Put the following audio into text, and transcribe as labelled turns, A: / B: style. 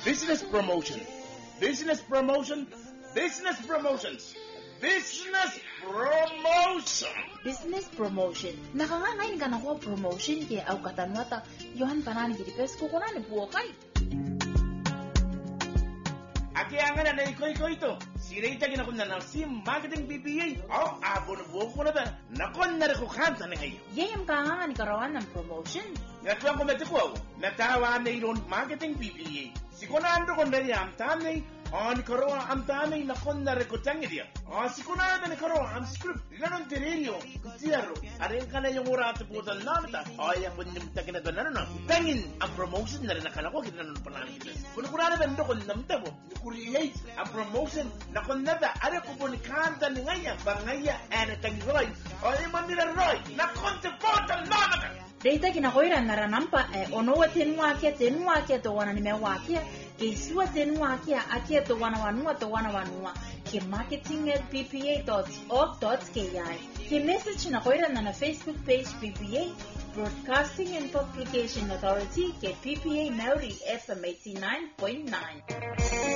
A: Business promotion. Business promotion. Business promotions. Business promotion.
B: Business promotion. Nakangangain ka na ko promotion kaya au katanwata yohan tanan gidi pes ko kunan buokay.
A: Aki angan na iko ito. Sirita gina ko na si marketing BPA. Oh, abon buo ko na ba? Nakon na ko kanta na kayo.
B: Yayam ka nga ni karawan ng promotion.
A: Natuang ko metiko. Natawa na iron marketing BPA. Sikunando ko na am tanay. On karawa am tanay nakon na ko tangidia. Sikunado na karawa am script. Ganon tirilyo. Zero. Aring ka na yung urato po sa namita. Yang bunimta kinadana na. Tangin ang promotion na rin nakala ko kinanon pa namin. Kuno-kunado ba ndo ko namita mo? Create ang promotion na kunada. Ano ko po ni kanta ni ngaya. Bangaya and tangiroy. Yung manila roy. Nakonte po sa namita.
B: Data kinakoira naranampa ono watenwa kia to wana nimewakia kisua tenwa kia akia to wana wanua ki marketing@ppa.org.ki ki message nakoira na Facebook page PPA Broadcasting and Publication Authority ke PPA Maori FM 89.9